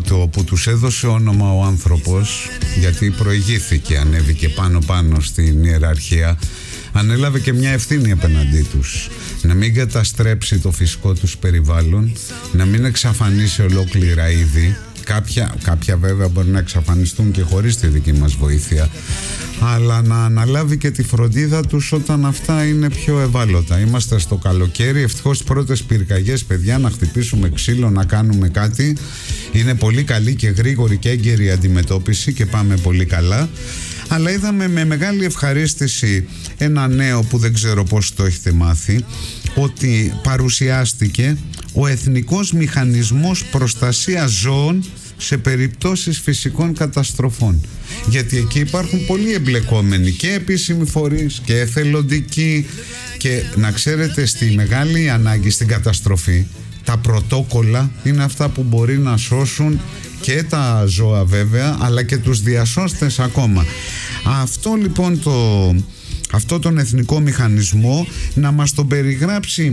το που τους έδωσε όνομα ο άνθρωπος, γιατί προηγήθηκε, ανέβηκε πάνω στην ιεραρχία, ανέλαβε και μια ευθύνη απέναντί τους, να μην καταστρέψει το φυσικό τους περιβάλλον, να μην εξαφανίσει ολόκληρα είδη. Κάποια βέβαια μπορεί να εξαφανιστούν και χωρίς τη δική μας βοήθεια, αλλά να αναλάβει και τη φροντίδα τους όταν αυτά είναι πιο ευάλωτα. Είμαστε στο καλοκαίρι, ευτυχώς πρώτες πυρκαγιές, παιδιά, να χτυπήσουμε ξύλο, να κάνουμε κάτι. Είναι πολύ καλή και γρήγορη και έγκαιρη αντιμετώπιση και πάμε πολύ καλά. Αλλά είδαμε με μεγάλη ευχαρίστηση ένα νέο που δεν ξέρω πώς το έχετε μάθει, ότι παρουσιάστηκε ο Εθνικός Μηχανισμός Προστασίας Ζώων σε περιπτώσεις φυσικών καταστροφών. Γιατί εκεί υπάρχουν πολλοί εμπλεκόμενοι και επίσημοι φορείς και εθελοντικοί, και να ξέρετε, στη μεγάλη ανάγκη, στην καταστροφή, τα πρωτόκολλα είναι αυτά που μπορεί να σώσουν και τα ζώα βέβαια, αλλά και τους διασώστες ακόμα. Αυτό λοιπόν τον εθνικό μηχανισμό να μας τον περιγράψει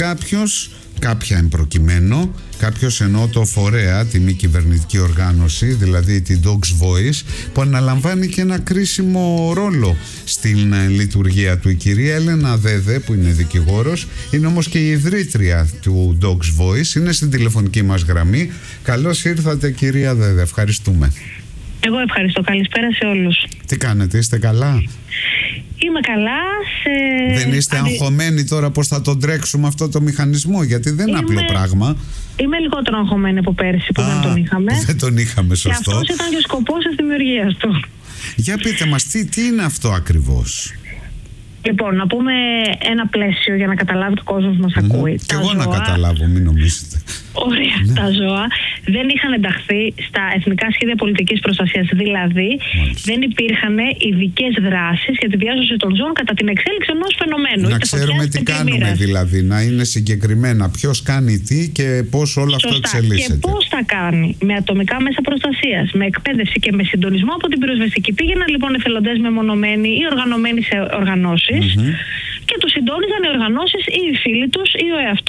κάποια εμπροκειμένο, κάποιος, εννοώ το φορέα, τη μη κυβερνητική οργάνωση, δηλαδή την Dogs Voice, που αναλαμβάνει και ένα κρίσιμο ρόλο στην λειτουργία του. Η κυρία Έλενα Δέδε, που είναι δικηγόρος, είναι όμως και η ιδρύτρια του Dogs Voice, είναι στην τηλεφωνική μας γραμμή. Καλώς ήρθατε, κυρία Δέδε, ευχαριστούμε. Εγώ ευχαριστώ, καλησπέρα σε όλους. Τι κάνετε, είστε καλά? Είμαι καλά. Δεν είστε αγχωμένοι τώρα πως θα τον τρέξουμε αυτό το μηχανισμό, γιατί δεν είναι απλό πράγμα? Είμαι λιγότερο αγχωμένη από πέρσι που δεν τον είχαμε. Δεν τον είχαμε, σωστό. Και αυτός ήταν και ο σκοπός της δημιουργίας του. Για πείτε μας, τι είναι αυτό ακριβώς? Λοιπόν, να πούμε ένα πλαίσιο για να καταλάβει ο κόσμος που μας ακούει. Και εγώ να καταλάβω, μην νομίζετε. Ωραία. Τα ζώα δεν είχαν ενταχθεί στα εθνικά σχέδια πολιτικής προστασίας. Δηλαδή, δεν υπήρχαν ειδικές δράσεις για τη διάσωση των ζώων κατά την εξέλιξη ενός φαινομένου. Να ξέρουμε τι κάνουμε, δηλαδή, να είναι συγκεκριμένα ποιος κάνει τι και πώς όλο αυτό εξελίσσεται. Και πώς θα κάνει? Με ατομικά μέσα προστασίας, με εκπαίδευση και με συντονισμό από την πυροσβεστική. Πήγαιναν λοιπόν εθελοντές μεμονωμένοι ή οργανωμένοι σε οργανώσεις και τους συντόνιζαν οι οργανώσεις ή οι φίλοι τους ή ο εαυτός